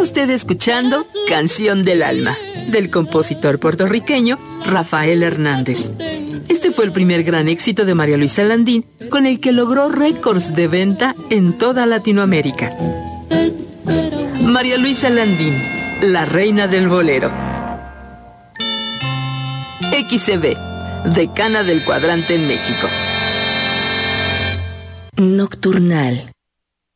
usted escuchando Canción del Alma, del compositor puertorriqueño Rafael Hernández. Este fue el primer gran éxito de María Luisa Landín, con el que logró récords de venta en toda Latinoamérica. María Luisa Landín, la reina del bolero. XCB, decana del cuadrante en México. Nocturnal.